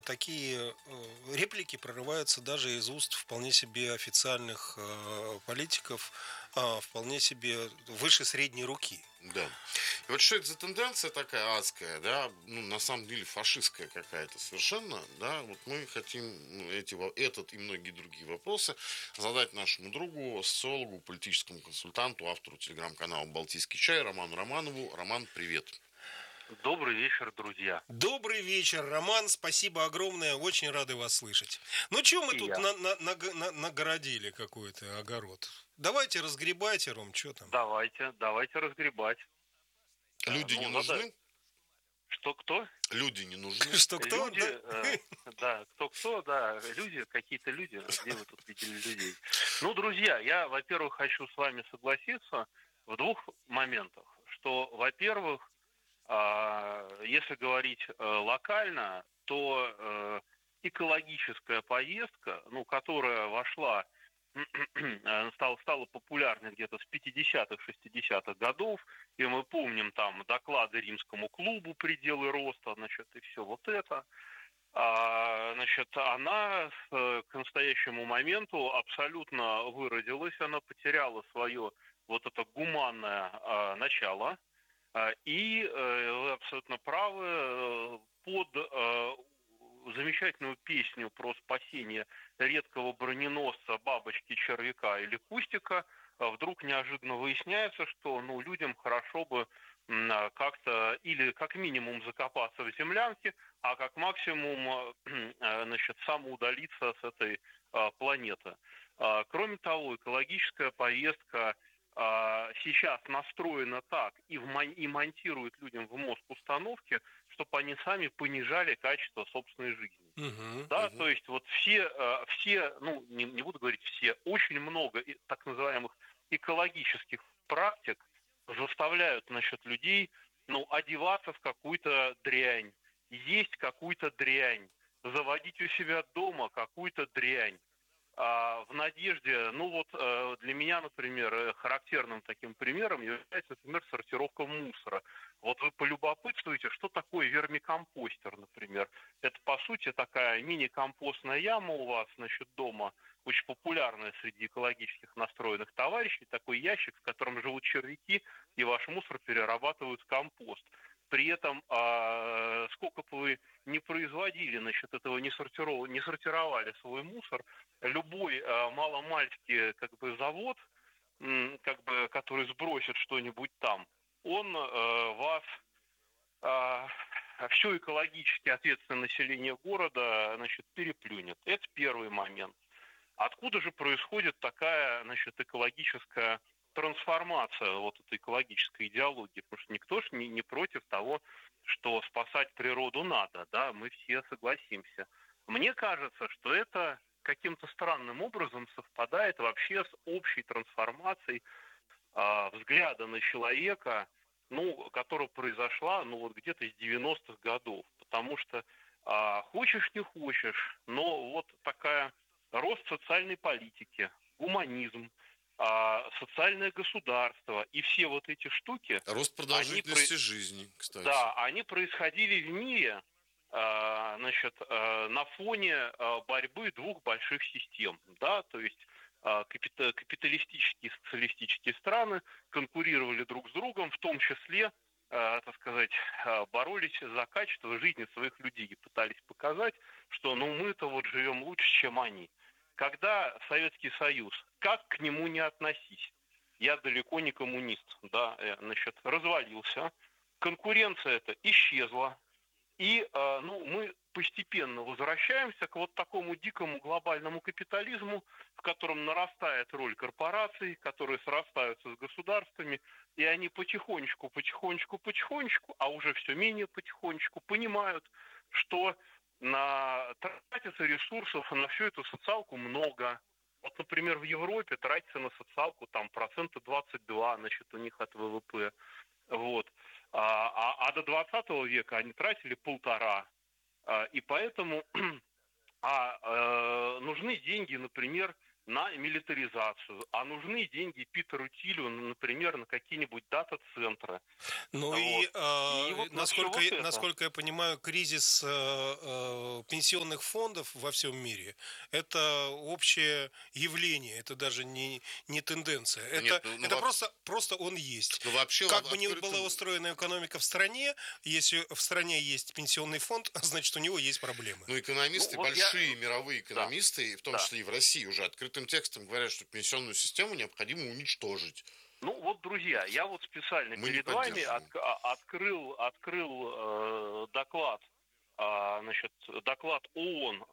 такие реплики прорываются даже из уст вполне себе официальных политиков, вполне себе выше средней руки. Да. И вот что это за тенденция такая адская, да, ну, на самом деле фашистская какая-то совершенно, да, вот мы хотим этот и многие другие вопросы задать нашему другу, социологу, политическому консультанту, автору телеграм-канала «Балтийский чай» Роману Романову. Роман, привет. Добрый вечер, друзья. Добрый вечер, Роман. Спасибо огромное. Очень рады вас слышать. Ну, что мы И тут я. нагородили какой-то огород? Давайте разгребайте, Ром, что там? Давайте разгребать. Люди не Надо... нужны? Что кто? Люди не нужны? Что кто? Люди, да, кто, да, люди, какие-то люди. Где вы тут видели людей? Ну, друзья, я, во-первых, хочу с вами согласиться в двух моментах. Что, во-первых, если говорить локально, то экологическая поездка, ну, которая вошла, стала популярной где-то с 50-х, 60-х годов, и мы помним там доклады Римскому клубу «Пределы роста», значит, и все вот это. Значит, она к настоящему моменту абсолютно выродилась, она потеряла свое вот это гуманное начало, и вы абсолютно правы, под замечательную песню про спасение редкого броненосца, бабочки, червяка или кустика, вдруг неожиданно выясняется, что людям хорошо бы как-то или как минимум закопаться в землянке, а как максимум значит, самоудалиться с этой планеты. Кроме того, экологическая повестка сейчас настроена так и монтирует людям в мозг установки, чтобы они сами понижали качество собственной жизни. Да, то есть вот все, ну не буду говорить все, очень много так называемых экологических практик заставляют насчет людей, одеваться в какую-то дрянь, есть какую-то дрянь, заводить у себя дома какую-то дрянь. В надежде, для меня, например, характерным таким примером является, например, сортировка мусора. Вот вы полюбопытствуете, что такое вермикомпостер, например. Это, по сути, такая мини-компостная яма у вас, значит, дома, очень популярная среди экологических настроенных товарищей, такой ящик, в котором живут червяки, и ваш мусор перерабатывают в компост. При этом, сколько бы вы не производили, значит, этого не сортировали свой мусор, любой маломальский завод, который сбросит что-нибудь там, он вас все экологически ответственное население города, значит, переплюнет. Это первый момент. Откуда же происходит такая, значит, экологическая трансформация вот этой экологической идеологии? Потому что никто же не против того, что спасать природу надо, да, мы все согласимся. Мне кажется, что это каким-то странным образом совпадает вообще с общей трансформацией взгляда на человека, которая произошла, где-то из 90-х годов. Потому что хочешь не хочешь, но вот такая рост социальной политики, гуманизм, социальное государство и все вот эти штуки, Рост продолжительности жизни, кстати. да, они происходили в мире, на фоне борьбы двух больших систем, да, то есть капиталистические и социалистические страны конкурировали друг с другом, в том числе, так сказать, боролись за качество жизни своих людей и пытались показать, что мы-то вот живем лучше, чем они. Когда Советский Союз, как к нему не относись, я далеко не коммунист, да, развалился, конкуренция эта исчезла, и мы постепенно возвращаемся к вот такому дикому глобальному капитализму, в котором нарастает роль корпораций, которые срастаются с государствами, и они потихонечку, а уже все менее потихонечку понимают, что тратится ресурсов на всю эту социалку много. Вот, например, в Европе тратится на социалку там 22%, значит, у них от ВВП. Вот. До 20 века они тратили 1,5. И поэтому нужны деньги, например, на милитаризацию, а нужны деньги Питеру Тилю, например, на какие-нибудь дата-центры. Ну Вот. и вот насколько я понимаю, кризис пенсионных фондов во всем мире – это общее явление, это даже не тенденция. Это просто он есть. Ну, вообще, как бы ни была устроена экономика в стране, если в стране есть пенсионный фонд, значит, у него есть проблемы. Ну, экономисты, мировые экономисты, в том числе и в России, уже открытым текстом говорят, что пенсионную систему необходимо уничтожить. Ну вот, друзья, я вот специально перед вами открыл доклад, доклад ООН,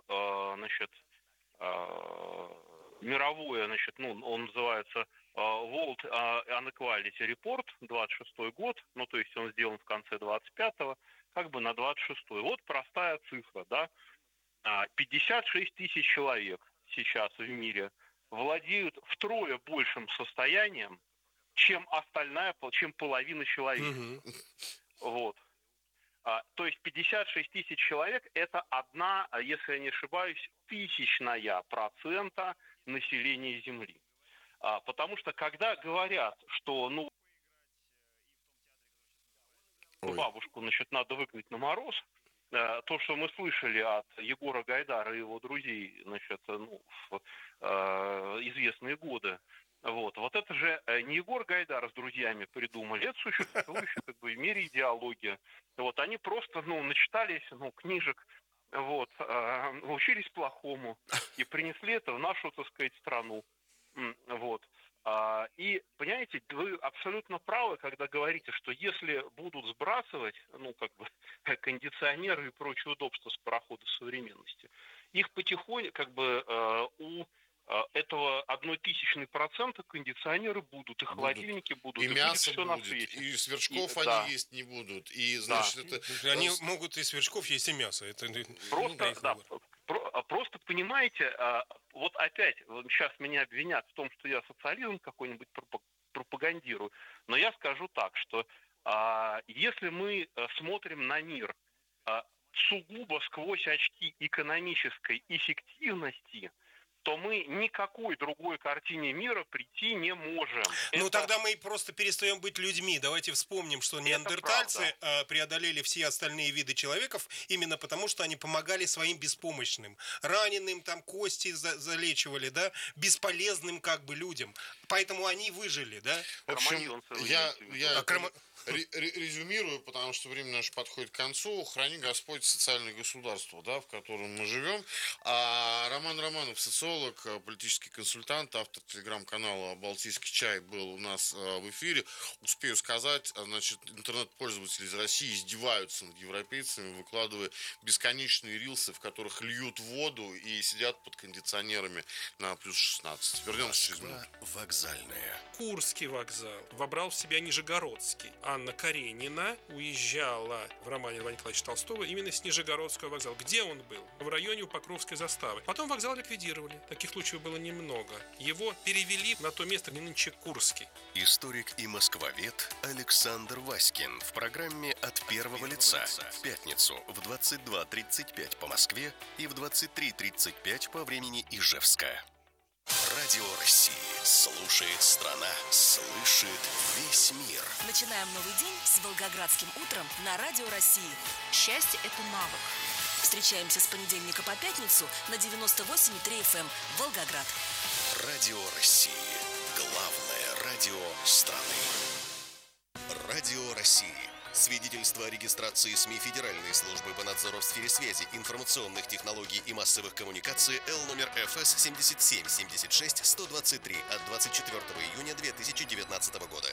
мировое, он называется World Inequality Report, 26-й год, то есть он сделан в конце 25-го, как бы на 26-й. Вот простая цифра, да, 56 тысяч человек сейчас в мире владеют втрое большим состоянием, чем половина человек. Вот. То есть 56 тысяч человек – это одна, если я не ошибаюсь, 0,0001% населения Земли. Потому что когда говорят, что бабушку надо выгнать на мороз, то, что мы слышали от Егора Гайдара и его друзей, в известные годы, вот это же не Егор Гайдар с друзьями придумали, это существующая в мире идеология. Вот они просто начитались книжек, учились плохому и принесли это в нашу, так сказать, страну. Вот. И, понимаете, вы абсолютно правы, когда говорите, что если будут сбрасывать, кондиционеры и прочие удобства с парохода современности, их потихоньку, у этого 0,01% кондиционеры будут, и холодильники будут, и мясо все будет, на свете. И сверчков они есть не будут. И, значит, Они могут и сверчков есть, и мясо. Это просто понимаете, вот опять, сейчас меня обвинят в том, что я социализм какой-нибудь пропагандирую, но я скажу так, что если мы смотрим на мир сугубо сквозь очки экономической эффективности, то мы никакой другой картине мира прийти не можем. Тогда мы просто перестаем быть людьми. Давайте вспомним, что неандертальцы преодолели все остальные виды человеков именно потому, что они помогали своим беспомощным. Раненым, кости залечивали, да, бесполезным людям. Поэтому они выжили, да. В общем, я резюмирую, потому что время наше подходит к концу. Храни Господь социальное государство, да, в котором мы живем. Роман Романов, социолог, политический консультант, автор телеграм-канала «Балтийский чай», был у нас в эфире. Успею сказать, интернет-пользователи из России издеваются над европейцами, выкладывая бесконечные рилсы, в которых льют воду и сидят под кондиционерами на плюс 16. Вернемся через минуту. Вокзальная. Курский вокзал вобрал в себя Нижегородский. Анна Каренина уезжала в романе Льва Николаевича Толстого именно с Нижегородского вокзала. Где он был? В районе у Покровской заставы. Потом вокзал ликвидировали. Таких случаев было немного. Его перевели на то место, где нынче Курский. Историк и москвовед Александр Васькин в программе «От первого лица» в пятницу в 22:35 по Москве и в 23:35 по времени Ижевска. Радио России. Слушает страна. Слышит весь мир. Начинаем новый день с Волгоградским утром на Радио России. Счастье – это навык. Встречаемся с понедельника по пятницу на 98,3 FM Волгоград. Радио России. Главное радио страны. Радио России. Свидетельство о регистрации СМИ Федеральной службы по надзору в сфере связи, информационных технологий и массовых коммуникаций Л номер ФС 77-76-123 от 24 июня 2019 года.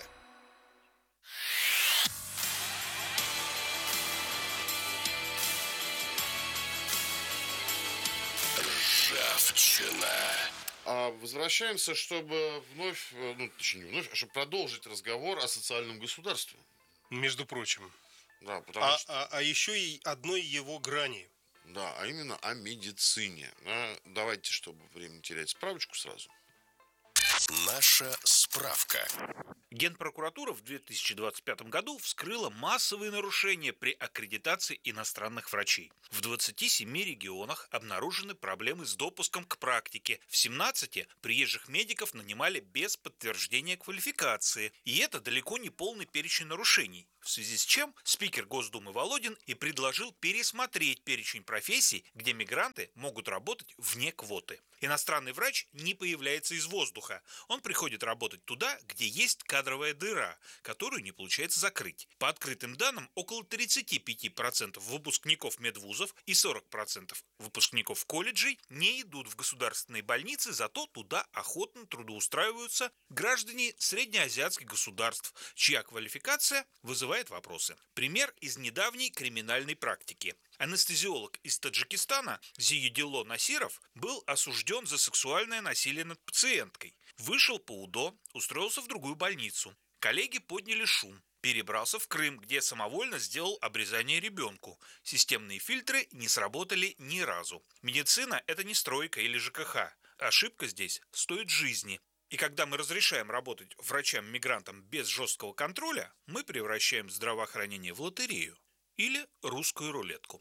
Ржавчина. Возвращаемся, чтобы вновь, чтобы продолжить разговор о социальном государстве. Между прочим. Да, потому что... А еще и одной его грани. Да, а именно о медицине. Давайте, чтобы время терять, справочку сразу. Наша справка. Генпрокуратура в 2025 году вскрыла массовые нарушения при аккредитации иностранных врачей. В 27 регионах обнаружены проблемы с допуском к практике. В 17 приезжих медиков нанимали без подтверждения квалификации. И это далеко не полный перечень нарушений. В связи с чем спикер Госдумы Володин и предложил пересмотреть перечень профессий, где мигранты могут работать вне квоты. Иностранный врач не появляется из воздуха. Он приходит работать туда, где есть кадровая дыра, которую не получается закрыть. По открытым данным, около 35% выпускников медвузов и 40% выпускников колледжей не идут в государственные больницы, зато туда охотно трудоустраиваются граждане среднеазиатских государств, чья квалификация вызывает вопросы. Пример из недавней криминальной практики. Анестезиолог из Таджикистана Зиедило Насиров был осужден за сексуальное насилие над пациенткой. Вышел по УДО, устроился в другую больницу. Коллеги подняли шум. Перебрался в Крым, где самовольно сделал обрезание ребенку. Системные фильтры не сработали ни разу. Медицина – это не стройка или ЖКХ. Ошибка здесь стоит жизни. И когда мы разрешаем работать врачам-мигрантам без жесткого контроля, мы превращаем здравоохранение в лотерею или русскую рулетку.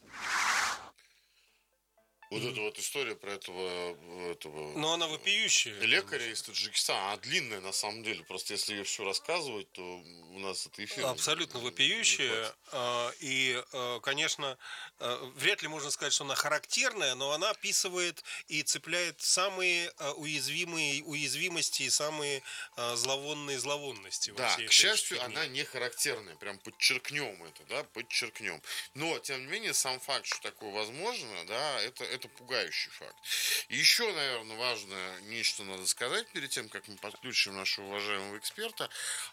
Вот эта вот история про этого Но она вопиющая. лекаря из Таджикистана, она длинная на самом деле. Просто если ее все рассказывать, то у нас это эфир. Абсолютно вопиющая. И, конечно, вряд ли можно сказать, что она характерная, но она описывает и цепляет самые уязвимости и самые зловонные зловонности. Да, к счастью, она не характерная. Прям подчеркнем это, да, подчеркнем. Но, тем не менее, сам факт, что такое возможно, да, это пугающий факт. И еще, наверное, важное нечто надо сказать перед тем, как мы подключим нашего уважаемого эксперта.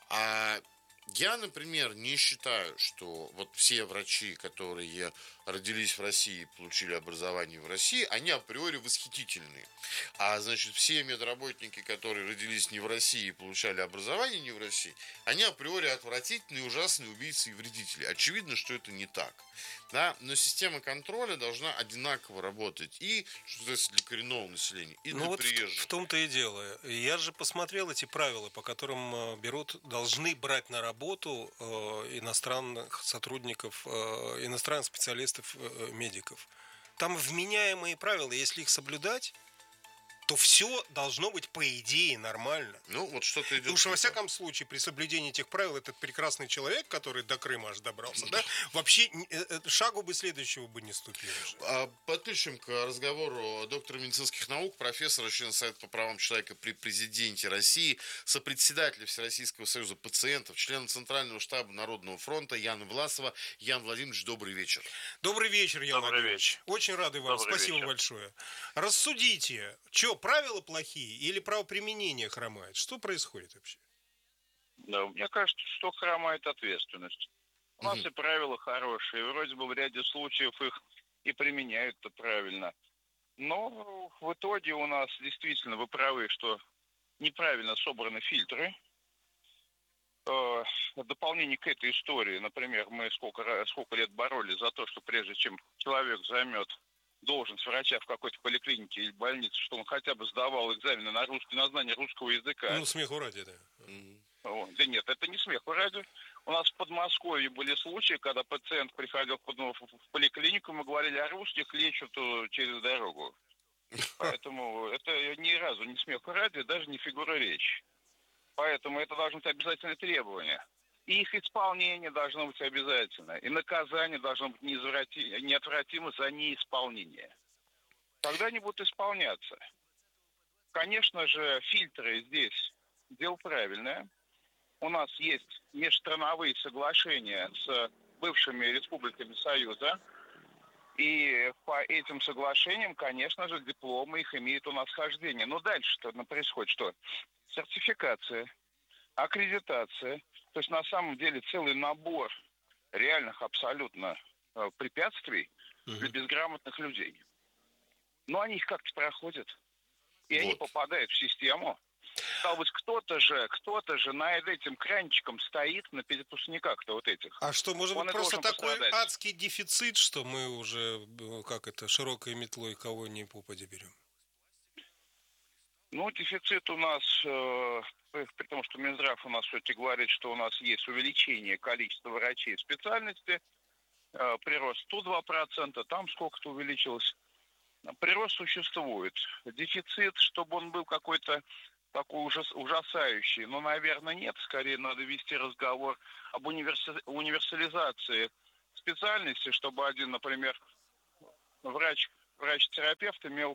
Я, например, не считаю, что вот все врачи, которые родились в России, получили образование в России, они априори восхитительные. А значит, все медработники, которые родились не в России и получали образование не в России, они априори отвратительные, ужасные убийцы и вредители. Очевидно, что это не так. Да? Но система контроля должна одинаково работать и, что касается для коренного населения, и для приезжих. В том-то и дело. Я же посмотрел эти правила, по которым должны брать на работу иностранных сотрудников, иностранных специалистов, медиков. Там вменяемые правила, если их соблюдать, то все должно быть, по идее, нормально. Ну, вот что-то идет. Потому что, во всяком случае, при соблюдении этих правил этот прекрасный человек, который до Крыма аж добрался, да, вообще шагу бы следующего бы не ступил. Подключим к разговору доктора медицинских наук, профессора, члена Совета по правам человека при президенте России, сопредседателя Всероссийского союза пациентов, члена Центрального штаба Народного фронта Яна Власова. Ян Владимирович, добрый вечер. Добрый вечер, Ян Владимирович. Очень рады вам. Добрый Спасибо вечер. Большое. Рассудите, что, правила плохие или правоприменение хромает? Что происходит вообще? Да, мне кажется, что хромает ответственность. У нас и правила хорошие, вроде бы в ряде случаев их и применяют-то правильно. Но в итоге у нас действительно, вы правы, что неправильно собраны фильтры. В дополнение к этой истории, например, мы сколько лет боролись за то, что прежде чем человек займет должность врача в какой-то поликлинике или больнице, что он хотя бы сдавал экзамены на знание русского языка. Ну, смеху ради, да. Да нет, это не смеху ради. У нас в Подмосковье были случаи, когда пациент приходил в поликлинику, мы говорили, о русских лечат через дорогу. Поэтому это ни разу не смеху ради, даже не фигура речи. Поэтому это должно быть обязательное требование. И их исполнение должно быть обязательно. И наказание должно быть неотвратимо за неисполнение. Тогда они будут исполняться. Конечно же, фильтры здесь дело правильное. У нас есть межстрановые соглашения с бывшими республиками Союза. И по этим соглашениям, конечно же, дипломы их имеют у нас хождение. Но дальше-то происходит что? Сертификация, аккредитация. То есть на самом деле целый набор реальных абсолютно препятствий для безграмотных людей. Но они их как-то проходят. И они попадают в систему. Стало быть, кто-то же над этим кранчиком стоит на перепускниках-то вот этих. А что, может быть, просто такой адский дефицит, что мы уже, широкой метлой кого ни попадя берем? Ну, дефицит у нас, при том, что Минздрав у нас все-таки говорит, что у нас есть увеличение количества врачей специальности, прирост 102%, там сколько-то увеличилось. Прирост существует. Дефицит, чтобы он был какой-то такой ужасающий, но, наверное, нет. Скорее надо вести разговор об универсализации специальности, чтобы один, например, врач-терапевт имел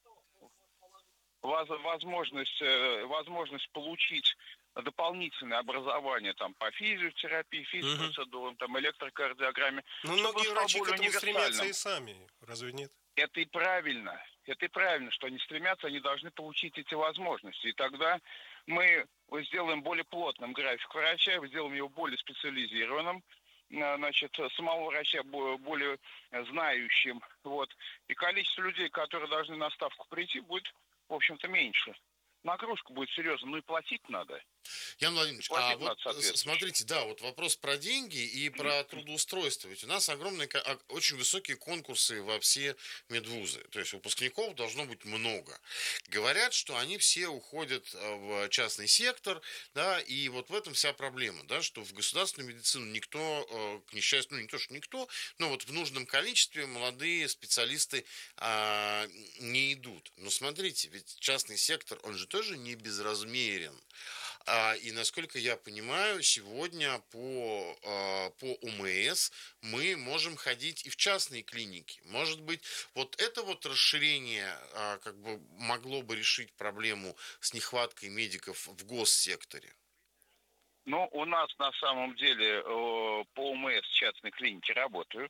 возможность получить дополнительное образование там по физиотерапии, физпроцедурам, там электрокардиограмме. Но многие врачи к этому стремятся и сами, разве нет? Это и правильно, что они стремятся, они должны получить эти возможности. И тогда мы сделаем более плотным график врача, сделаем его более специализированным, значит, самого врача более знающим. Вот. И количество людей, которые должны на ставку прийти, будет, в общем-то, меньше. Нагрузка будет серьезная, ну и платить надо. Ян Владимирович, смотрите, да, вот вопрос про деньги и про трудоустройство. Ведь у нас очень высокие конкурсы во все медвузы. То есть выпускников должно быть много. Говорят, что они все уходят в частный сектор, да, и вот в этом вся проблема, да, что в государственную медицину никто, к несчастью, не то, что никто, но вот в нужном количестве молодые специалисты не идут. Но смотрите, ведь частный сектор, он же тоже не безразмерен. И насколько я понимаю, сегодня по ОМС мы можем ходить и в частные клиники. Может быть, вот это вот расширение как бы могло бы решить проблему с нехваткой медиков в госсекторе? Ну, у нас на самом деле по ОМС частные клиники работают.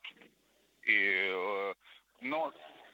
Но,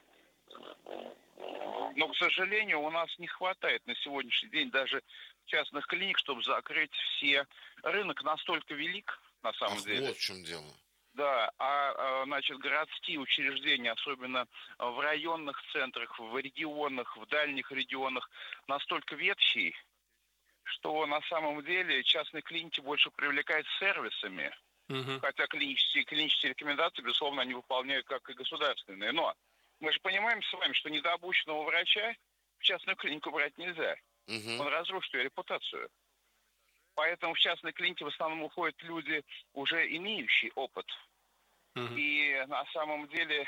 к сожалению, у нас не хватает на сегодняшний день даже частных клиник, чтобы закрыть все. Рынок настолько велик, на самом деле. Вот в чем дело. Да, значит, городские учреждения, особенно в районных центрах, в регионах, в дальних регионах, настолько ветхие, что на самом деле частные клиники больше привлекают сервисами. Хотя клинические рекомендации, безусловно, они выполняют как и государственные. Но мы же понимаем с вами, что недообученного врача в частную клинику брать нельзя. Он разрушит ее репутацию. Поэтому в частной клинике в основном уходят люди, уже имеющие опыт. И на самом деле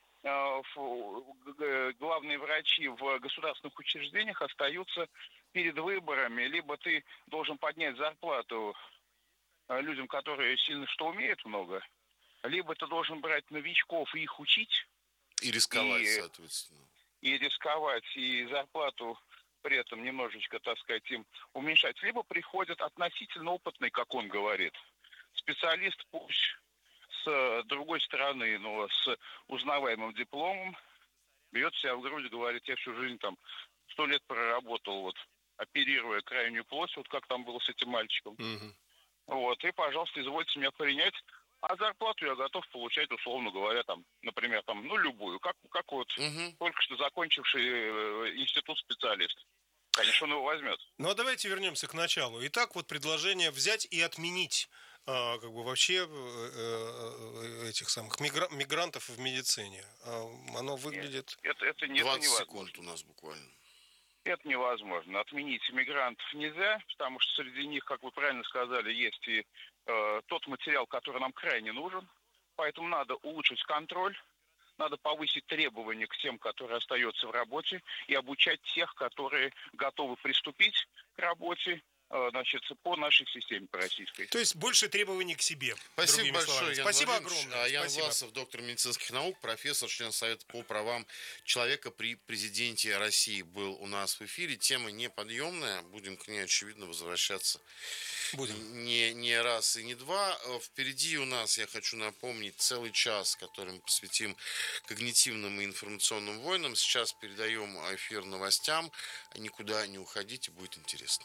главные врачи в государственных учреждениях остаются перед выборами. Либо ты должен поднять зарплату людям, которые сильно что умеют много, либо ты должен брать новичков и их учить. И рисковать, соответственно. И рисковать, и зарплату при этом немножечко, так сказать, им уменьшать. Либо приходят относительно опытный, как он говорит, специалист, пусть с другой стороны, но с узнаваемым дипломом, бьет себя в грудь и говорит: я всю жизнь там 100 лет проработал, вот, оперируя крайнюю плоть, вот как там было с этим мальчиком. Вот, и, пожалуйста, извольте меня принять. А зарплату я готов получать, условно говоря, там, например, там, ну, любую, как вот только что закончивший институт специалист. Конечно, он его возьмет. Ну, а давайте вернемся к началу. Итак, вот предложение взять и отменить как бы вообще этих самых мигрантов в медицине. Оно выглядит... Это 20 секунд у нас буквально. Это невозможно. Отменить иммигрантов нельзя, потому что среди них, как вы правильно сказали, есть и тот материал, который нам крайне нужен. Поэтому надо улучшить контроль, надо повысить требования к тем, которые остаются в работе, и обучать тех, которые готовы приступить к работе, значит, по нашей системе, по российской. То есть больше требований к себе. Спасибо большое, Ян Спасибо Владимирович. огромное. Ян Спасибо. Власов, доктор медицинских наук, профессор, член Совета по правам человека при президенте России был у нас в эфире. Тема неподъемная. Будем к ней, очевидно, возвращаться не раз и не два. Впереди у нас, я хочу напомнить, целый час, который мы посвятим когнитивным и информационным войнам. Сейчас передаем эфир новостям. Никуда не уходите, будет интересно.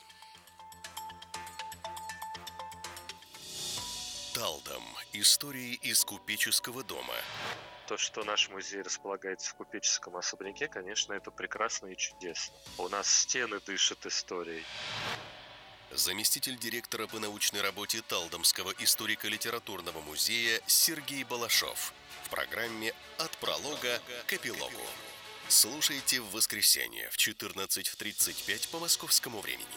Талдом. Истории из купеческого дома. То, что наш музей располагается в купеческом особняке, конечно, это прекрасно и чудесно. У нас стены дышат историей. Заместитель директора по научной работе Талдомского историко-литературного музея Сергей Балашов. В программе «От пролога к эпилогу». Слушайте в воскресенье в 14:35 по московскому времени.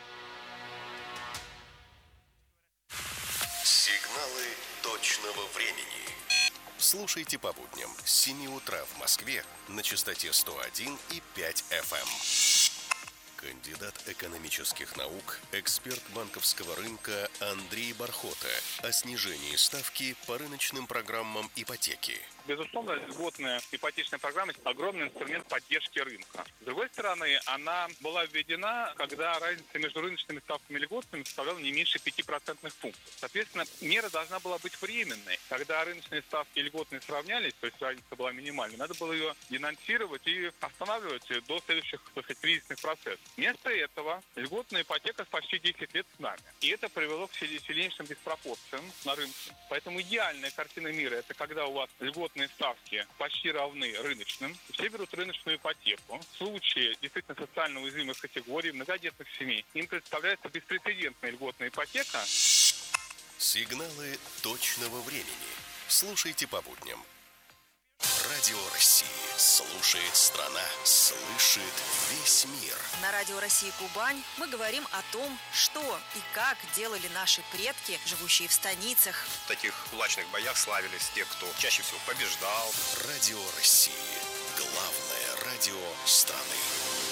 Сигналы точного времени. Слушайте по будням с 7 утра в Москве на частоте 101,5 FM. Кандидат экономических наук, эксперт банковского рынка Андрей Бархота о снижении ставки по рыночным программам ипотеки. Безусловно, льготная ипотечная программа – огромный инструмент поддержки рынка. С другой стороны, она была введена, когда разница между рыночными ставками и льготными составляла не меньше 5% пунктов. Соответственно, мера должна была быть временной. Когда рыночные ставки и льготные сравнялись, то есть разница была минимальной, надо было ее денонсировать и останавливать до следующих, так сказать, кризисных процессов. Вместо этого льготная ипотека почти 10 лет с нами. И это привело к сильнейшим диспропорциям на рынке. Поэтому идеальная картина мира – это когда у вас льготные ставки почти равны рыночным. Все берут рыночную ипотеку. В случае действительно социально уязвимых категорий, многодетных семей, им представляется беспрецедентная льготная ипотека. Сигналы точного времени. Слушайте по будням. Радио России. Слушает страна. Слышит весь мир. На Радио России Кубань мы говорим о том, что и как делали наши предки, живущие в станицах. В таких кулачных боях славились те, кто чаще всего побеждал. Радио России. Главное радио страны.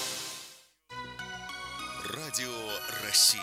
Радио России.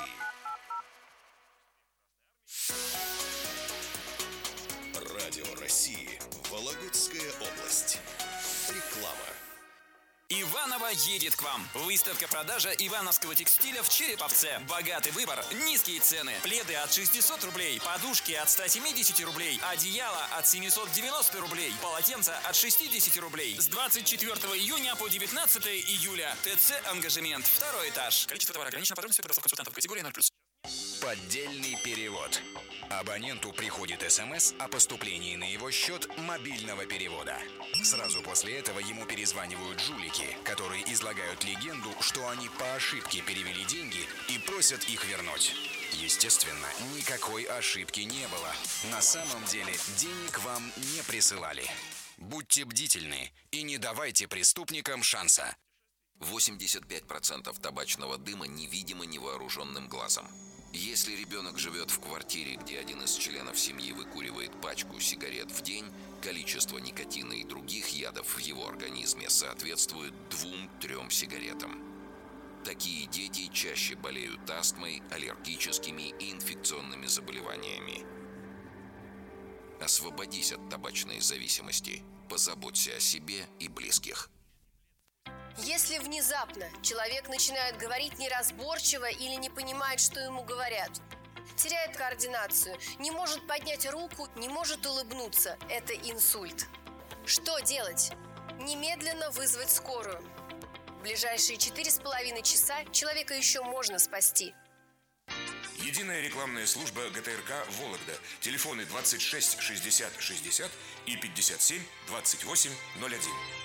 Радио России. Вологодская область. Реклама. Иваново едет к вам. Выставка-продажа ивановского текстиля в Череповце. Богатый выбор, низкие цены. Пледы от 600 рублей, подушки от 170 рублей, одеяло от 790 рублей, полотенца от 60 рублей. С 24 июня по 19 июля. ТЦ «Ангажемент», 2-й этаж. Количество товара ограничено, подробности по консультантам категории 0+. Поддельный перевод. Абоненту приходит СМС о поступлении на его счет мобильного перевода. Сразу после этого ему перезванивают жулики, которые излагают легенду, что они по ошибке перевели деньги и просят их вернуть. Естественно, никакой ошибки не было. На самом деле денег вам не присылали. Будьте бдительны и не давайте преступникам шанса. 85% табачного дыма невидимо невооруженным глазом. Если ребенок живет в квартире, где один из членов семьи выкуривает пачку сигарет в день, количество никотина и других ядов в его организме соответствует 2-3 сигаретам. Такие дети чаще болеют астмой, аллергическими и инфекционными заболеваниями. Освободись от табачной зависимости. Позаботься о себе и близких. Если внезапно человек начинает говорить неразборчиво или не понимает, что ему говорят, теряет координацию, не может поднять руку, не может улыбнуться, это инсульт. Что делать? Немедленно вызвать скорую. В ближайшие 4,5 часа человека еще можно спасти. Единая рекламная служба ГТРК «Вологда». Телефоны 26 60 60 и 57 28 01.